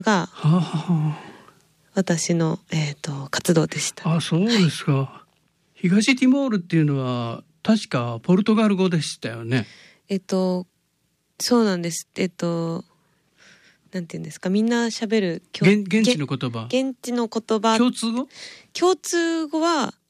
がはあ、 私の、活動でした。 あ、そうですか、はい、東ティモールっていうのは確かポルトガル語でしたよね。 そうなんです。なんていうんですか、みんな喋る現地の言葉、 現地の言葉、 共通語共通語は